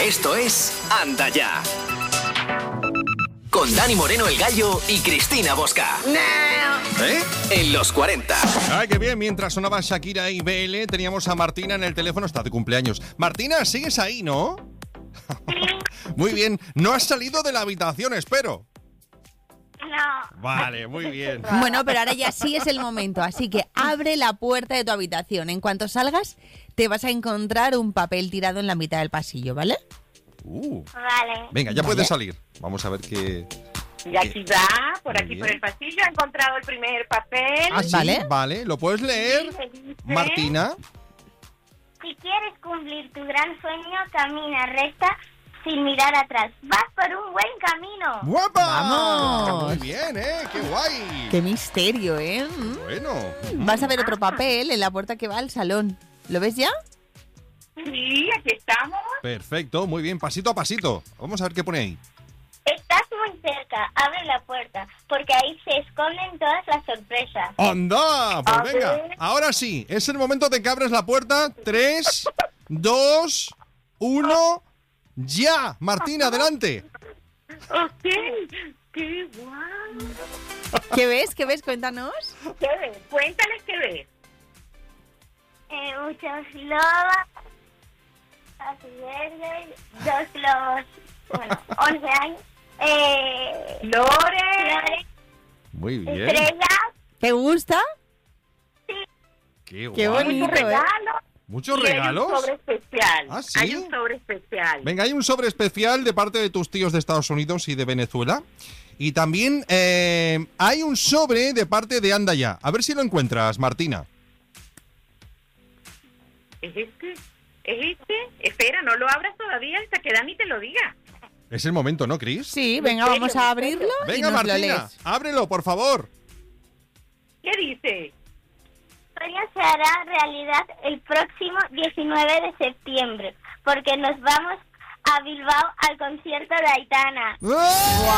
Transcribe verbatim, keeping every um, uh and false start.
Esto es Anda Ya. Con Dani Moreno el Gallo y Cristina Bosca. ¿Eh? En los cuarenta. Ay, qué bien. Mientras sonaban Shakira y B L, teníamos a Martina en el teléfono. Está de cumpleaños. Martina, ¿sigues ahí, no? Muy bien. No has salido de la habitación, espero. No. Vale, muy bien. Bueno, pero ahora ya sí es el momento, así que abre la puerta de tu habitación. En cuanto salgas, te vas a encontrar un papel tirado en la mitad del pasillo, ¿vale? Uh. Vale. Venga, ya Vale. puedes salir. Vamos a ver qué... Y aquí va, por Muy aquí bien. por el pasillo, he encontrado el primer papel. Ah, sí, Vale. Vale, ¿lo puedes leer, Me dice, Martina? Si quieres cumplir tu gran sueño, camina recta sin mirar atrás. Vas por un buen camino. ¡Guapa! ¡Vamos! Muy bien, ¿eh? ¡Qué guay! ¡Qué misterio, eh! Mm. Bueno. Vas a ver otro papel en la puerta que va al salón. ¿Lo ves ya? Sí, aquí estamos. Perfecto, muy bien. Pasito a pasito. Vamos a ver qué pone ahí. Estás muy cerca. Abre la puerta, porque ahí se esconden todas las sorpresas. ¡Anda! Pues A venga, ver. ahora sí. Es el momento de que abres la puerta. Tres, dos, uno... ¡Ya! Martina, adelante. Ok, qué guay. ¿Qué ves? ¿Qué ves? Cuéntanos. ¿Qué ves? Cuéntales qué ves. Eh, muchos lobos, así verdes, dos lobos, bueno, once años, eh, Lore. flores, Muy bien. estrellas, ¿Te gusta? Qué guay. Qué bonito. Muchos regalos. ¿Muchos Y hay regalos? un sobre especial. ¿Ah, sí? Hay un sobre especial. Venga, hay un sobre especial de parte de tus tíos de Estados Unidos y de Venezuela. Y también eh, hay un sobre de parte de Anda Ya. A ver si lo encuentras, Martina. ¿Es este? ¿Es este? Espera, no lo abras todavía hasta que Dani te lo diga. Es el momento, ¿no, Cris? Sí, venga, serio, vamos en a serio. abrirlo y Venga, nos lo Martina, lees. ábrelo, por favor. ¿Qué dice? El sueño se hará realidad el próximo diecinueve de septiembre, porque nos vamos a Bilbao al concierto de Aitana. ¡Ah!